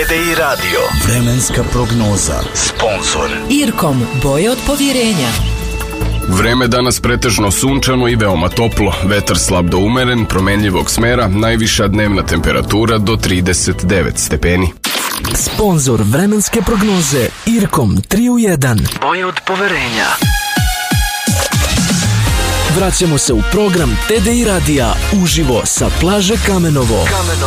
TDI Radio. Vremenska prognoza. Sponzor Irkom, boje od povjerenja. Vreme danas pretežno sunčano i veoma toplo. Vetar slab do umeren, promenljivog smera, najviša dnevna temperatura do 39 stepeni. Sponzor vremenske prognoze Irkom 3 u 1. boje od poverenja. Vraćamo se u program TDI Radija uživo sa plaže Kamenovo.